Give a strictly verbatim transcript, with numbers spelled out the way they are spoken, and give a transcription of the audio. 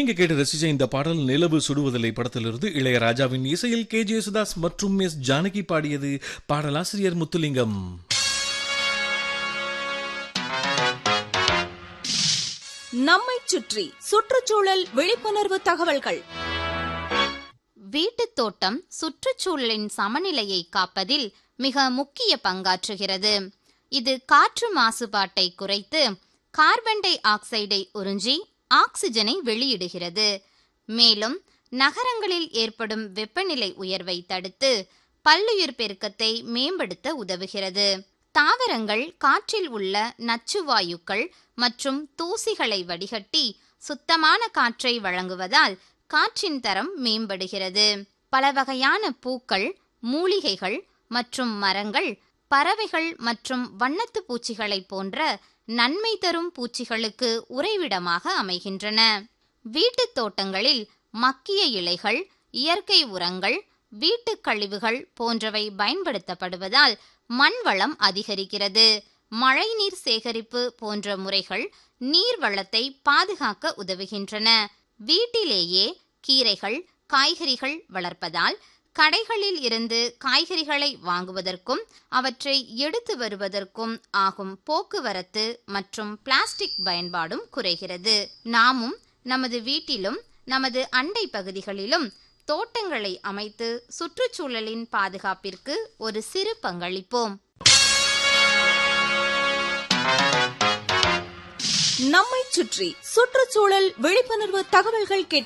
நீங்க கேட்டு ரசிச்ச இந்த பாடல் நிலவு சுடுவதில்லை படத்திலிருந்து இளையராஜாவின் இசையில் கே ஜே யேசுதாஸ் மற்றும் எஸ் ஜானகி பாடியது. பாடலாசிரியர் முத்துலிங்கம். நம்மை சுற்றி சுற்றுச்சூழல் விழிப்புணர்வு தகவல்கள். வீட்டுத் தோட்டம் சுற்றுச்சூழலின் சமநிலையை காப்பதில் மிக முக்கிய பங்காற்றுகிறது. இது காற்று மாசுபாட்டை குறைத்து கார்பன் டை ஆக்சைடை உறிஞ்சி ஆக்சிஜனை வெளியிடுகிறது. மேலும் நகரங்களில் ஏற்படும் வெப்பநிலை உயர்வை தடுத்து பல்லுயிர் பெருக்கத்தை மேம்படுத்த உதவுகிறது. தாவரங்கள் காற்றில் உள்ள நச்சுவாயுக்கள் மற்றும் தூசிகளை வடிகட்டி சுத்தமான காற்றை வழங்குவதால் காற்றின் தரம் மேம்படுகிறது. பல வகையான பூக்கள், மூலிகைகள் மற்றும் மரங்கள், பறவைகள் மற்றும் வண்ணத்து பூச்சிகளை போன்ற நன்மை தரும் பூச்சிகளுக்கு உறைவிடமாக அமைகின்றன. வீட்டுத் தோட்டங்களில் மக்கிய இலைகள், இயற்கை உரங்கள், வீட்டுக் கழிவுகள் போன்றவை பயன்படுத்தப்படுவதால் மண் வளம் அதிகரிக்கிறது. மழைநீர் சேகரிப்பு போன்ற முறைகள் நீர் வளத்தை பாதுகாக்க உதவுகின்றன. வீட்டிலேயே கீரைகள், காய்கறிகள் வளர்ப்பதால் கடைகளில் இருந்து காய்கறிகளை வாங்குவதற்கும் அவற்றை எடுத்து வருவதற்கும் ஆகும் போக்குவரத்து மற்றும் பிளாஸ்டிக் பயன்பாடும் குறைகிறது. நாமும் நமது வீட்டிலும் நமது அண்டை பகுதிகளிலும் தோட்டங்களை அமைத்து சுற்றுச்சூழலின் பாதுகாப்பிற்கு ஒரு சிறு பங்களிப்போம். நம்மை சுற்றி சுற்றுச்சூழல் விழிப்புணர்வு தகவல்கள் கேட்டு